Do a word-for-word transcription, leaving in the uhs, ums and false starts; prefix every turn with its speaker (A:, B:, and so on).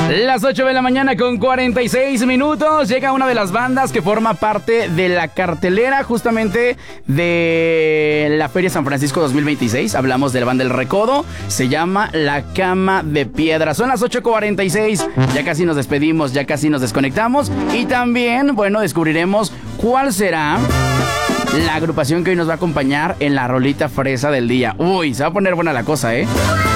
A: Las ocho de la mañana con cuarenta y seis minutos. Llega una de las bandas que forma parte de la cartelera justamente de la Feria San Francisco dos mil veintiséis. Hablamos de la banda El Recodo. Se llama La Cama de Piedra. Son las ocho cuarenta y seis. Ya casi nos despedimos, ya casi nos desconectamos. Y también, bueno, descubriremos cuál será la agrupación que hoy nos va a acompañar en la rolita fresa del día. Uy, se va a poner buena la cosa, ¿eh?